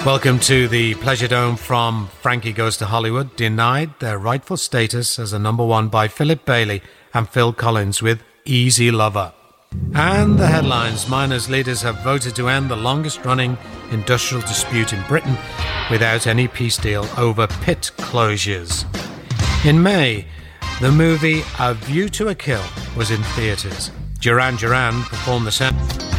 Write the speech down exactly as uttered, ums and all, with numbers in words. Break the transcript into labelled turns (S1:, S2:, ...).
S1: Welcome to the Pleasure Dome from Frankie Goes to Hollywood, denied their rightful status as a number one by Philip Bailey and Phil Collins with Easy Lover. And the headlines: miners' leaders have voted to end the longest-running industrial dispute in Britain without any peace deal over pit closures. In May, the movie A View to a Kill was in theatres. Duran Duran performed the sound.